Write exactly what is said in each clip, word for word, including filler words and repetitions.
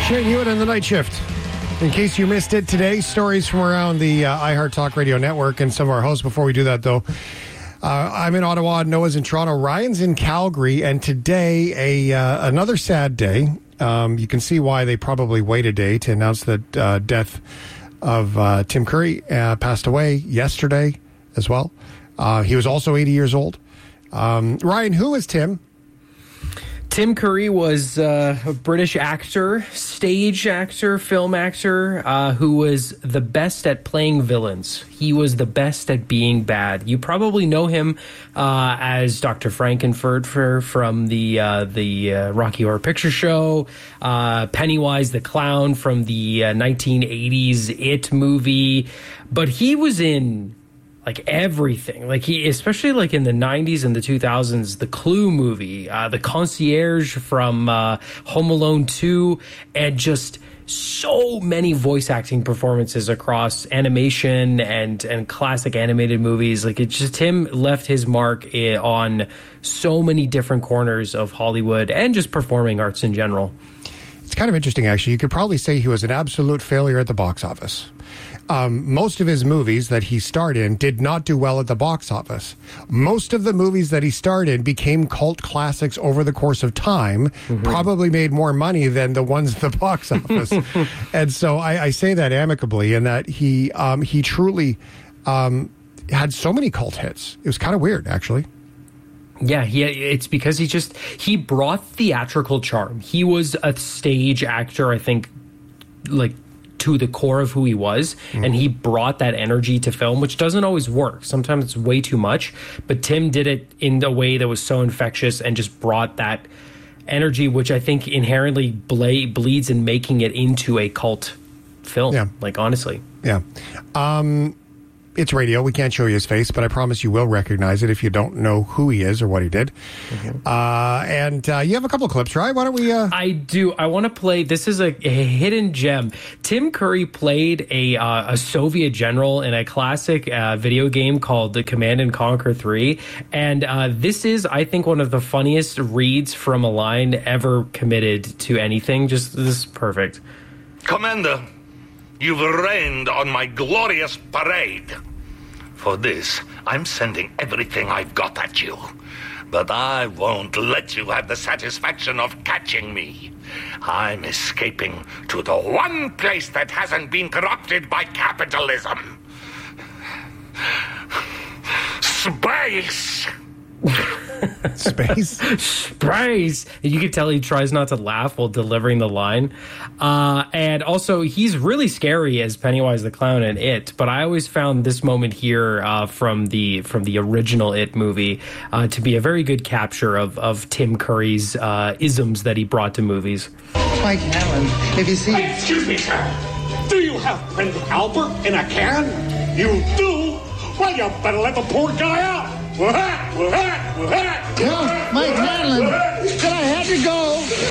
Shane Hewitt in the night shift. In case you missed it today, stories from around the uh, iHeart Talk Radio Network and some of our hosts. Before we do that, though, uh, I'm in Ottawa, Noah's in Toronto, Ryan's in Calgary, and today, a uh, another sad day. Um, you can see why they probably wait a day to announce the uh, death of uh, Tim Curry. Uh, passed away yesterday as well. Uh, he was also eighty years old. Um, Ryan, who is Tim? Tim Curry was uh, a British actor, stage actor, film actor, uh, who was the best at playing villains. He was the best at being bad. You probably know him uh, as Doctor Frankenfurter from the uh, the uh, Rocky Horror Picture Show, uh, Pennywise the Clown from the uh, nineteen eighties It movie. But he was in like everything, like he, especially like in the nineties and the two thousands, the Clue movie, uh, the concierge from uh, Home Alone two, and just so many voice acting performances across animation and and classic animated movies. Like it just, him left his mark on so many different corners of Hollywood and just performing arts in general. It's kind of interesting, actually. You could probably say he was an absolute failure at the box office. Um, most of his movies that he starred in did not do well at the box office. Most of the movies that he starred in became cult classics over the course of time, mm-hmm. probably made more money than the ones at the box office. And so I, I say that amicably, in that he um, he truly um, had so many cult hits. It was kind of weird, actually. Yeah, he, it's because he just, he brought theatrical charm. He was a stage actor, I think, like, to the core of who he was, mm-hmm. and he brought that energy to film, which doesn't always work. Sometimes it's way too much, but Tim did it in a way that was so infectious and just brought that energy, which I think inherently ble- bleeds in making it into a cult film. Yeah. Like, honestly. Yeah. Um... It's radio. We can't show you his face, but I promise you will recognize it if you don't know who he is or what he did. Mm-hmm. Uh, and uh, you have a couple of clips, right? Why don't we... Uh... I do. I want to play... This is a, a hidden gem. Tim Curry played a, uh, a Soviet general in a classic uh, video game called the Command and Conquer three. And uh, this is, I think, one of the funniest reads from a line ever committed to anything. Just, this is perfect. Commander, you've rained on my glorious parade. For this, I'm sending everything I've got at you. But I won't let you have the satisfaction of catching me. I'm escaping to the one place that hasn't been corrupted by capitalism. Space! Space? Space! And you can tell he tries not to laugh while delivering the line. Uh, and also, he's really scary as Pennywise the Clown in It. But I always found this moment here uh, from the from the original It movie uh, to be a very good capture of, of Tim Curry's uh, isms that he brought to movies. Mike Allen, if you see... Excuse me, sir. Do you have Prince Albert in a can? You do? Well, you better let the poor guy out. Well, Mike Hanlon, but I had to go.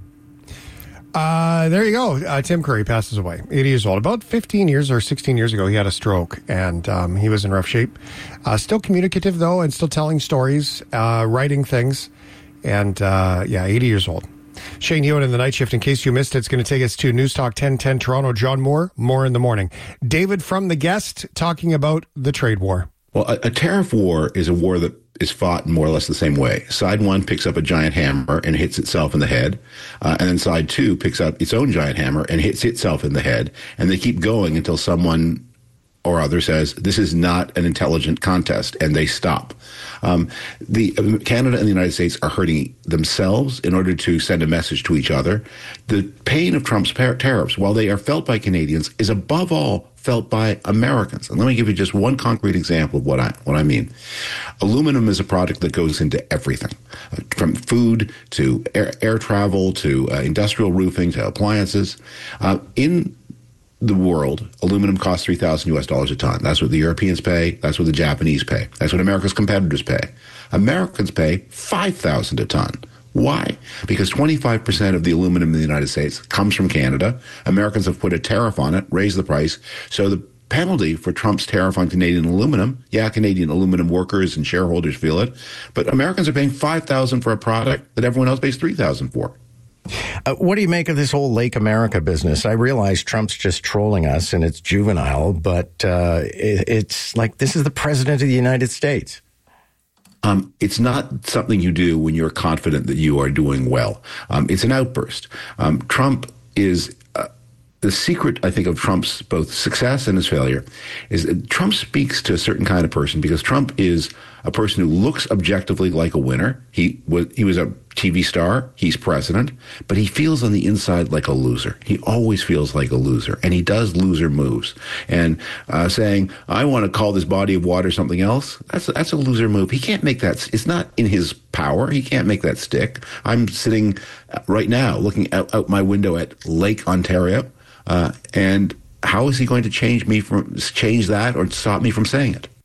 Uh, there you go. Uh, Tim Curry passes away, eighty years old. About fifteen years or sixteen years ago, he had a stroke, and um, he was in rough shape. Uh, still communicative, though, and still telling stories, uh, writing things. And, uh, yeah, eighty years old. Shane Hewitt in the night shift. In case you missed it, it's going to take us to News Talk ten ten Toronto. John Moore, more in the morning. David from The Guest talking about the trade war. Well, a, a tariff war is a war that is fought in more or less the same way. Side one picks up a giant hammer and hits itself in the head. Uh, and then side two picks up its own giant hammer and hits itself in the head. And they keep going until someone or other says, this is not an intelligent contest, and they stop. Um, the uh, Canada and the United States are hurting themselves in order to send a message to each other. The pain of Trump's par- tariffs, while they are felt by Canadians, is above all felt by Americans. And let me give you just one concrete example of what I what I mean. Aluminum is a product that goes into everything, uh, from food to air, air travel to uh, industrial roofing to appliances. Uh, in the world, aluminum costs three thousand U S dollars a ton. That's what the Europeans pay. That's what the Japanese pay. That's what America's competitors pay. Americans pay five thousand dollars a ton. Why? Because twenty-five percent of the aluminum in the United States comes from Canada. Americans have put a tariff on it, raised the price. So the penalty for Trump's tariff on Canadian aluminum, yeah, Canadian aluminum workers and shareholders feel it, but Americans are paying five thousand dollars for a product that everyone else pays three thousand dollars for. Uh, what do you make of this whole Lake America business? I realize Trump's just trolling us and it's juvenile, but uh, it, it's like this is the president of the United States. Um, it's not something you do when you're confident that you are doing well. Um, it's an outburst. Um, Trump is uh, the secret, I think, of Trump's both success and his failure is that Trump speaks to a certain kind of person because Trump is a person who looks objectively like a winner. He was he was a T V star. He's president, but he feels on the inside like a loser. He always feels like a loser, and he does loser moves. And uh, saying, "I want to call this body of water something else," that's that's a loser move. He can't make that. It's not in his power. He can't make that stick. I'm sitting right now looking out, out my window at Lake Ontario, uh, and how is he going to change me from change that or stop me from saying it?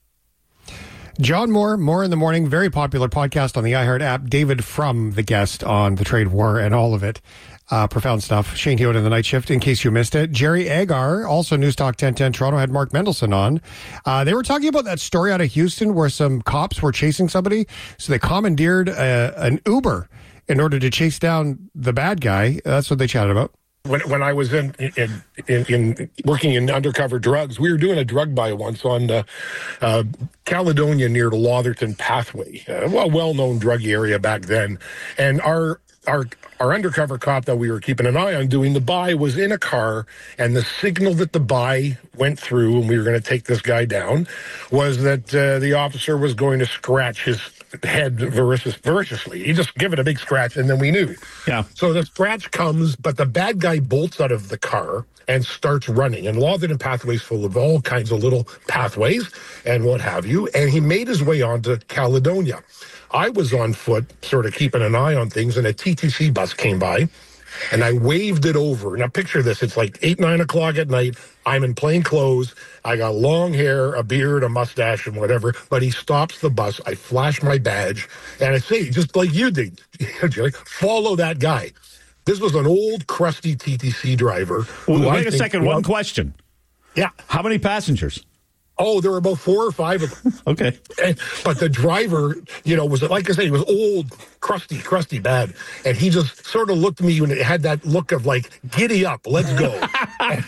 John Moore, More in the Morning, very popular podcast on the iHeart app. David Frum, the guest on the trade war and all of it. Uh, profound stuff. Shane Hewitt in the night shift, in case you missed it. Jerry Agar, also News Talk ten ten Toronto, had Mark Mendelson on. Uh, they were talking about that story out of Houston where some cops were chasing somebody. So they commandeered a, an Uber in order to chase down the bad guy. That's what they chatted about. When when I was in in, in in working in undercover drugs, we were doing a drug buy once on uh, uh, Caledonia near the Lotherton Pathway, uh, a well-known drug area back then. And our our our undercover cop that we were keeping an eye on doing the buy was in a car, and the signal that the buy went through, and we were going to take this guy down, was that uh, the officer was going to scratch his head vocious, voraciously. He just give it a big scratch, and then we knew. Yeah. So the scratch comes, but the bad guy bolts out of the car and starts running. And Lotherton Pathway's full of all kinds of little pathways and what have you. And he made his way onto Caledonia. I was on foot, sort of keeping an eye on things, and a T T C bus came by, and I waved it over. Now picture this, it's like eight, nine o'clock at night. I'm in plain clothes. I got long hair, a beard, a mustache, and whatever. But he stops the bus. I flash my badge, and I say, just like you did, Jerry, follow that guy. This was an old, crusty T T C driver. Well, wait a second, one question. Yeah. How many passengers? Oh, there were about four or five of them. Okay. And, but the driver, you know, was, like I say, he was old, crusty, crusty bad. And he just sort of looked at me and it had that look of like, giddy up, let's go. and,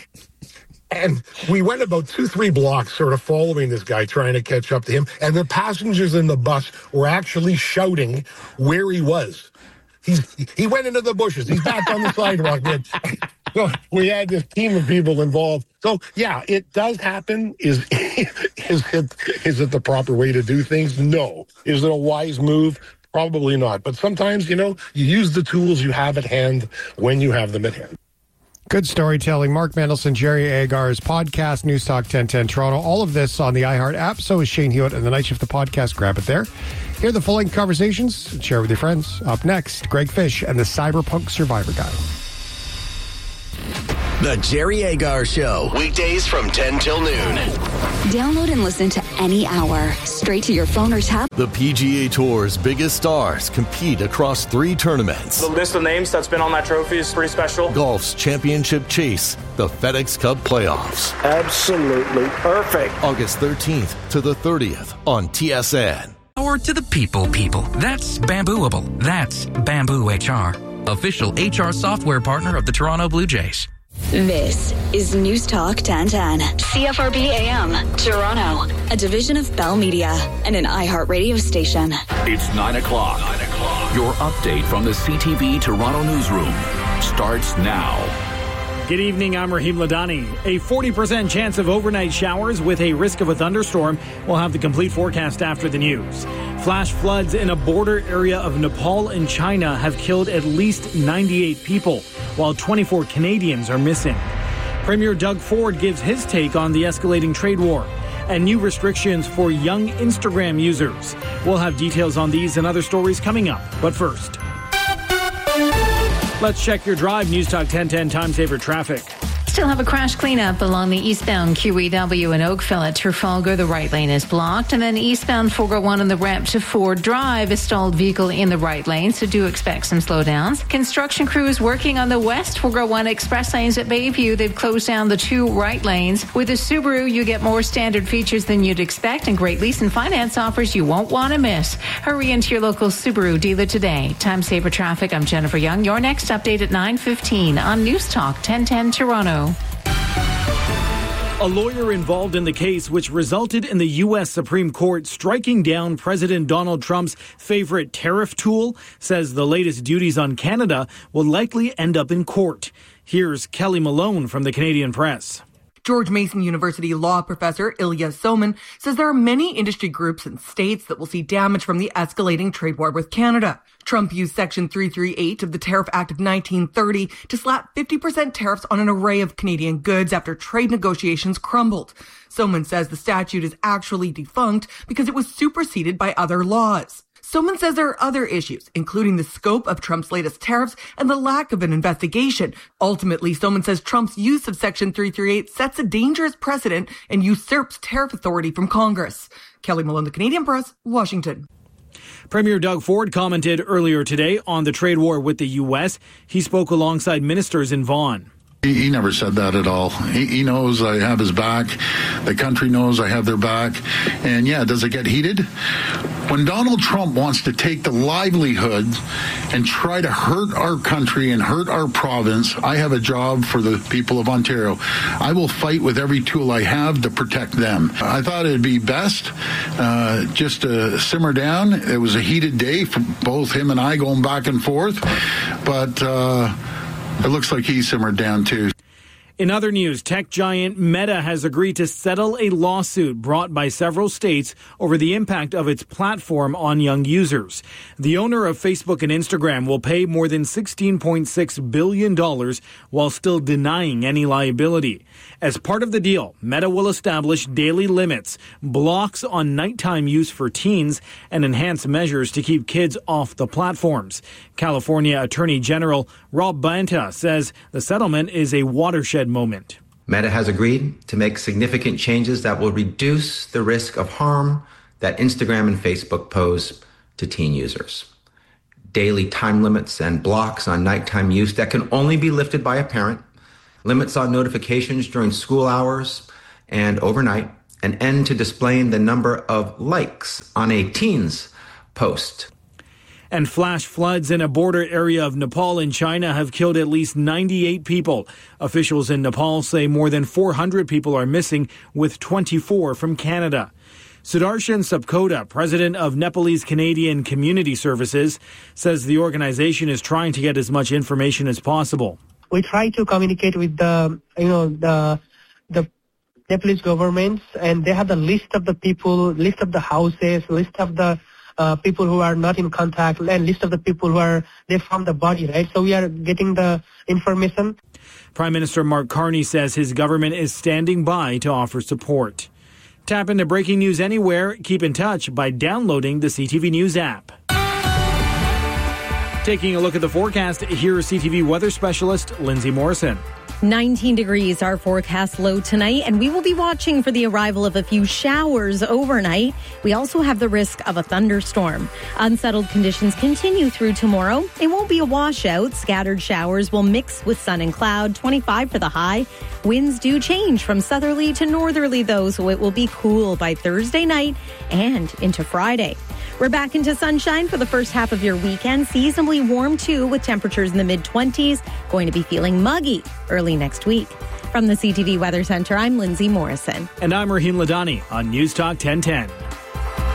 and we went about two, three blocks sort of following this guy, trying to catch up to him. And the passengers in the bus were actually shouting where he was. He's He went into the bushes. He's back on the sidewalk. So we had this team of people involved. So, yeah, it does happen. Is, is, it, is it the proper way to do things? No. Is it a wise move? Probably not. But sometimes, you know, you use the tools you have at hand when you have them at hand. Good storytelling. Mark Mendelson, Jerry Agar's podcast, News Talk ten ten Toronto. All of this on the iHeart app. So is Shane Hewitt and the Night Shift, the podcast. Grab it there. Hear the full-length conversations. Share with your friends. Up next, Greg Fish and the Cyberpunk Survivor Guide. The Jerry Agar Show. Weekdays from ten till noon. Download and listen to any hour. Straight to your phone or tab. The P G A Tour's biggest stars compete across three tournaments. The list of names that's been on that trophy is pretty special. Golf's championship chase, the FedEx Cup playoffs. Absolutely perfect. August thirteenth to the thirtieth on T S N. Or to the people people. That's Bambooable. That's Bamboo H R. Official H R software partner of the Toronto Blue Jays. This is News Talk ten ten. C F R B A M, Toronto. A division of Bell Media and an iHeart radio station. It's nine o'clock. nine o'clock. Your update from the C T V Toronto newsroom starts now. Good evening, I'm Raheem Ladani. A forty percent chance of overnight showers with a risk of a thunderstorm. We'll have the complete forecast after the news. Flash floods in a border area of Nepal and China have killed at least ninety-eight people, while twenty-four Canadians are missing. Premier Doug Ford gives his take on the escalating trade war and new restrictions for young Instagram users. We'll have details on these and other stories coming up. But first, let's check your drive. News Talk ten ten Time Saver traffic. Still have a crash cleanup along the eastbound Q E W in Oakville at Trafalgar. The right lane is blocked. And then eastbound four oh one on the ramp to Ford Drive, a stalled vehicle in the right lane, so do expect some slowdowns. Construction crews working on the west four oh one express lanes at Bayview. They've closed down the two right lanes. With a Subaru, you get more standard features than you'd expect, and great lease and finance offers you won't want to miss. Hurry into your local Subaru dealer today. Time saver traffic. I'm Jennifer Young. Your next update at nine fifteen on News Talk ten ten Toronto. A lawyer involved in the case, which resulted in the U S Supreme Court striking down President Donald Trump's favorite tariff tool, says the latest duties on Canada will likely end up in court. Here's Kelly Malone from the Canadian Press. George Mason University law professor Ilya Somin says there are many industry groups and states that will see damage from the escalating trade war with Canada. Trump used Section three thirty-eight of the Tariff Act of nineteen thirty to slap fifty percent tariffs on an array of Canadian goods after trade negotiations crumbled. Somin says the statute is actually defunct because it was superseded by other laws. Somin says there are other issues, including the scope of Trump's latest tariffs and the lack of an investigation. Ultimately, Somin says Trump's use of Section three thirty-eight sets a dangerous precedent and usurps tariff authority from Congress. Kelly Malone, the Canadian Press, Washington. Premier Doug Ford commented earlier today on the trade war with the U S. He spoke alongside ministers in Vaughan. He, he never said that at all. He, he knows I have his back. The country knows I have their back. And yeah, does it get heated? When Donald Trump wants to take the livelihood and try to hurt our country and hurt our province, I have a job for the people of Ontario. I will fight with every tool I have to protect them. I thought it'd be best uh, just to simmer down. It was a heated day for both him and I going back and forth. But uh, it looks like he simmered down too. In other news, tech giant Meta has agreed to settle a lawsuit brought by several states over the impact of its platform on young users. The owner of Facebook and Instagram will pay more than sixteen point six billion dollars while still denying any liability. As part of the deal, Meta will establish daily limits, blocks on nighttime use for teens, and enhance measures to keep kids off the platforms. California Attorney General Rob Bonta says the settlement is a watershed moment. Meta has agreed to make significant changes that will reduce the risk of harm that Instagram and Facebook pose to teen users. Daily time limits and blocks on nighttime use that can only be lifted by a parent, limits on notifications during school hours and overnight, an end to displaying the number of likes on a teen's post. And flash floods in a border area of Nepal and China have killed at least ninety-eight people. Officials in Nepal say more than four hundred people are missing, with twenty-four from Canada. Sudarshan Sapkota, president of Nepalese Canadian Community Services, says the organization is trying to get as much information as possible. We try to communicate with the, you know, the the Nepalese governments, and they have the list of the people, list of the houses, list of the Uh, people who are not in contact, and list of the people who are, they found the body, right? So we are getting the information. Prime Minister Mark Carney says his government is standing by to offer support. Tap into breaking news anywhere. Keep in touch by downloading the C T V News app. Taking a look at the forecast, here is C T V weather specialist Lindsay Morrison. nineteen degrees our forecast low tonight, and we will be watching for the arrival of a few showers overnight. We also have the risk of a thunderstorm. Unsettled conditions continue through tomorrow. It won't be a washout. Scattered showers will mix with sun and cloud, twenty-five for the high. Winds do change from southerly to northerly, though, so it will be cool by Thursday night and into Friday. We're back into sunshine for the first half of your weekend. Seasonably warm, too, with temperatures in the mid-twenties. Going to be feeling muggy early next week. From the C T V Weather Center, I'm Lindsay Morrison. And I'm Raheem Ladani on News Talk ten ten.